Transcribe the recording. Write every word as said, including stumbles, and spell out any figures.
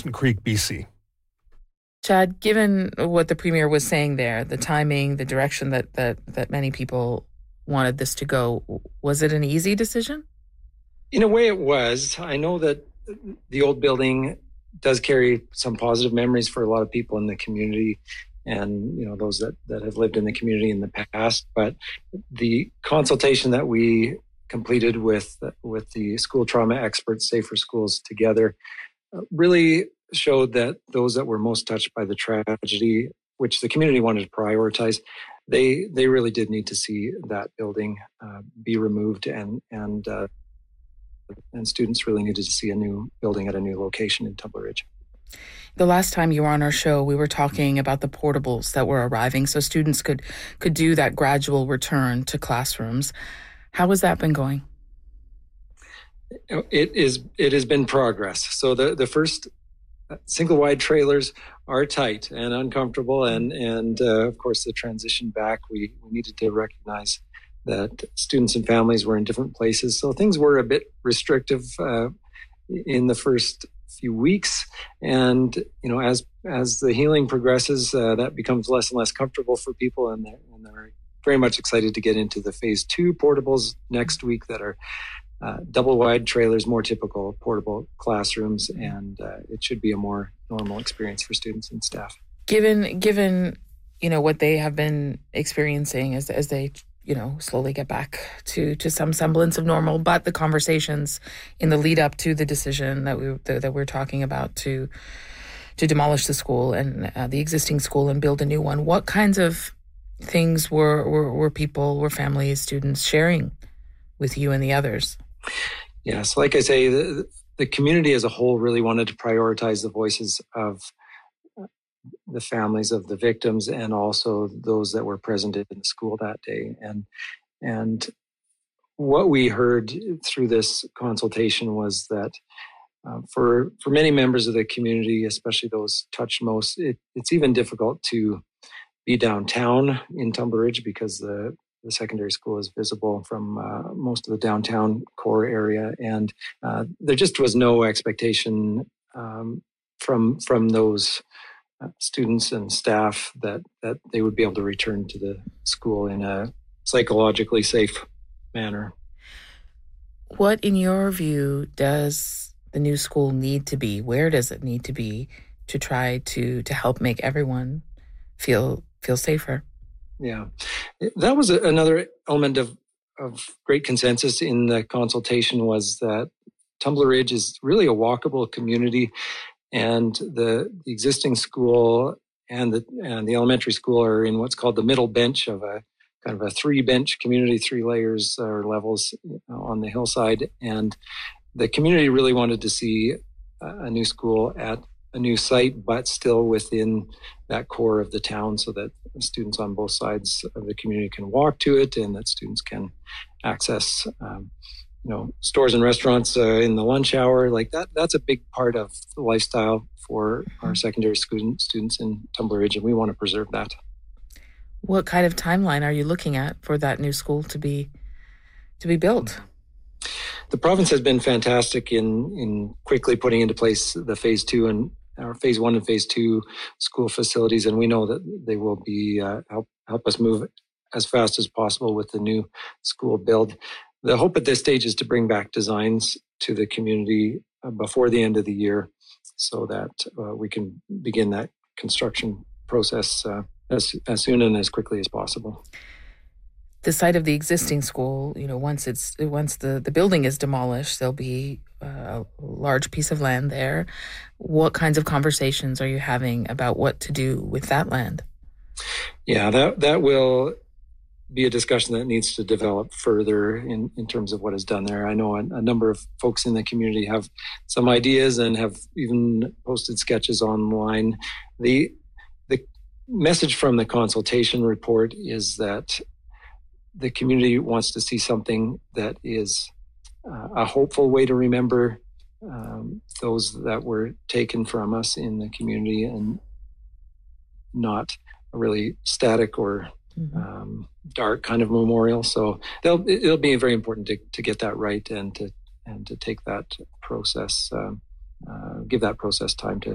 Pleasant Creek, B C. Chad, given what the Premier was saying there, the timing, the direction that, that, that many people wanted this to go, was it an easy decision? In a way it was. I know that the old building does carry some positive memories for a lot of people in the community and, you know, those that, that have lived in the community in the past. But the consultation that we completed with, with the school trauma experts, Safer Schools Together, really showed that those that were most touched by the tragedy, which the community wanted to prioritize, they they really did need to see that building uh, be removed, and and uh, and students really needed to see a new building at a new location in Tumbler Ridge. The last time you were on our show, we were talking about the portables that were arriving so students could could do that gradual return to classrooms. How has that been going? It is. It has been progress. So the the first single wide trailers are tight and uncomfortable, and and uh, of course the transition back, we, we needed to recognize that students and families were in different places, so things were a bit restrictive uh, in the first few weeks, and you know as as the healing progresses, uh, that becomes less and less comfortable for people, and they're, and they're very much excited to get into the phase two portables next week that are Uh, double wide trailers, more typical portable classrooms, and uh, it should be a more normal experience for students and staff. Given, given, you know, what they have been experiencing as as they, you know, slowly get back to, to some semblance of normal, but the conversations in the lead up to the decision that we that, that we're talking about to to demolish the school and uh, the existing school and build a new one. What kinds of things were were, were people, were families, students sharing with you and the others? Yeah, so like I say, the, the community as a whole really wanted to prioritize the voices of the families of the victims and also those that were present in the school that day. And and what we heard through this consultation was that uh, for for many members of the community, especially those touched most, it, it's even difficult to be downtown in Tumbler Ridge because the The secondary school is visible from uh, most of the downtown core area, and uh, there just was no expectation um, from from those uh, students and staff that that they would be able to return to the school in a psychologically safe manner. What, in your view, does the new school need to be? Where does it need to be to try to to help make everyone feel feel safer? Yeah, that was a, another element of, of great consensus in the consultation, was that Tumbler Ridge is really a walkable community, and the, the existing school and the and the elementary school are in what's called the middle bench of a kind of a three bench community, three layers or levels on the hillside, and the community really wanted to see a new school at a new site, but still within that core of the town, so that students on both sides of the community can walk to it, and that students can access, um, you know, stores and restaurants uh, in the lunch hour. Like that, that's a big part of the lifestyle for our secondary student, students in Tumbler Ridge, and we want to preserve that. What kind of timeline are you looking at for that new school to be to be built? The province has been fantastic in in quickly putting into place the phase two and our phase one and phase two school facilities, and we know that they will be uh, help help us move as fast as possible with the new school build. The hope at this stage is to bring back designs to the community uh, before the end of the year, so that uh, we can begin that construction process uh, as as soon and as quickly as possible. The site of the existing school, you know, once it's once the, the building is demolished, there'll be a large piece of land there. What kinds of conversations are you having about what to do with that land? Yeah, that that will be a discussion that needs to develop further in, in terms of what is done there. I know a, a number of folks in the community have some ideas and have even posted sketches online. The the message from the consultation report is that the community wants to see something that is uh, a hopeful way to remember um, those that were taken from us in the community, and not a really static or mm-hmm. um, dark kind of memorial. So they'll, it'll be very important to, to get that right, and to and to take that process, um, uh, give that process time to